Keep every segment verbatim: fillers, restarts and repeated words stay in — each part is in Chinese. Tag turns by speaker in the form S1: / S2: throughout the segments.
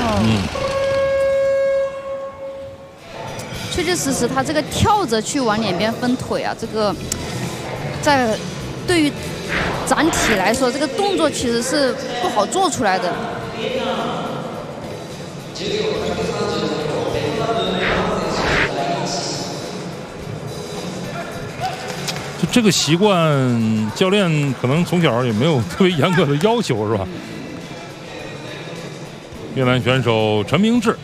S1: 哦。嗯。确确实实，他这个跳着去往两边分腿啊，这个在对于展体来说，这个动作其实是不好做出来的。
S2: 就这个习惯，教练可能从小也没有特别严格的要求，是吧？越南选手陈明志，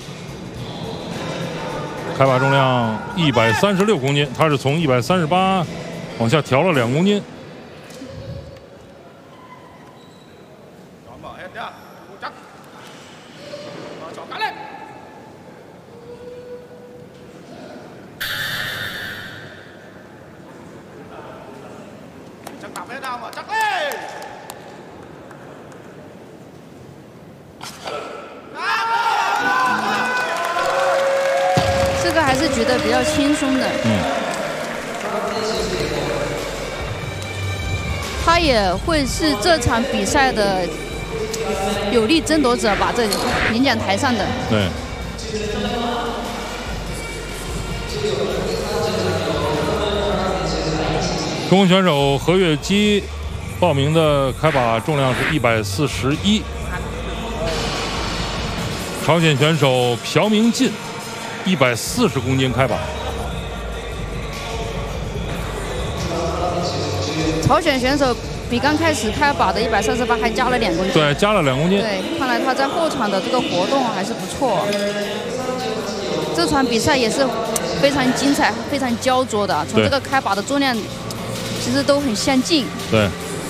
S2: 开把重量一百三十六公斤，他是从一百三十八往下调了两公斤。
S1: 这个还是觉得比较轻松的。
S2: 嗯。
S1: 他也会是这场比赛的有力争夺者吧，这领奖台上的。
S2: 对。中国选手何月基报名的开把重量是一百四十一。朝鲜选手朴明进一百四十公斤开把。
S1: 朝鲜选手比刚开始开把的一百三十八还加了两公斤。
S2: 对，加了两公斤。
S1: 对，看来他在后场的这个活动还是不错。这场比赛也是非常精彩、非常焦灼的，从这个开把的重量其实都很相近。
S2: 对。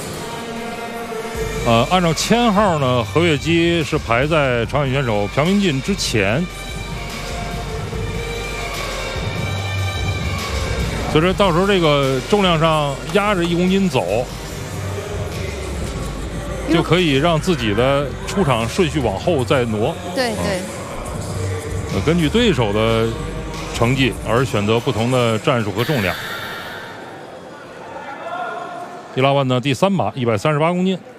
S2: 呃，按照签号呢，何月基是排在朝鲜选手朴明进之前，所以说到时候这个重量上压着一公斤走，就可以让自己的出场顺序往后再挪。
S1: 对对。
S2: 呃，根据对手的成绩而选择不同的战术和重量。伊拉万的第三把一百三十八公斤。